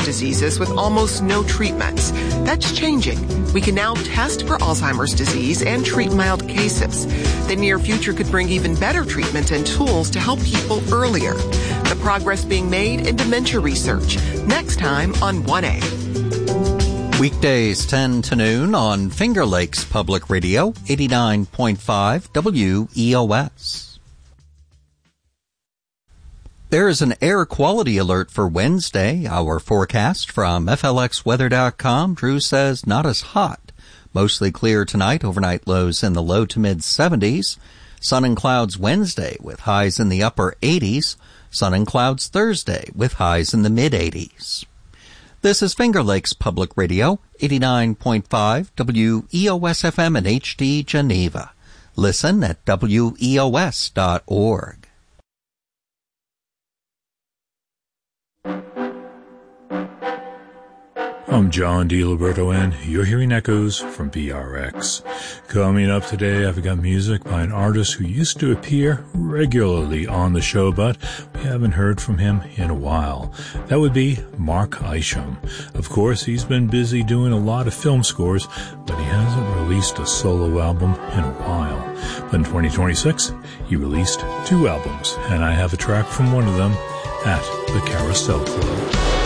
diseases with almost no treatments. That's changing. We can now test for Alzheimer's disease and treat mild cases. The near future could bring even better treatment and tools to help people earlier. The progress being made in dementia research. Next time on 1A. Weekdays 10 to noon on Finger Lakes Public Radio, 89.5 WEOS. There is an air quality alert for Wednesday. Our forecast from FLXweather.com. Drew says not as hot. Mostly clear tonight, overnight lows in the low to mid 70s. Sun and clouds Wednesday with highs in the upper 80s. Sun and clouds Thursday with highs in the mid 80s. This is Finger Lakes Public Radio, 89.5 WEOS-FM in HD Geneva. Listen at WEOS.org. I'm John DiLiberto, and you're hearing echoes from PRX. Coming up today, I've got music by an artist who used to appear regularly on the show, but we haven't heard from him in a while. That would be Mark Isham. Of course, he's been busy doing a lot of film scores, but he hasn't released a solo album in a while. But in 2026, he released 2 albums, and I have a track from one of them at the Carousel Club.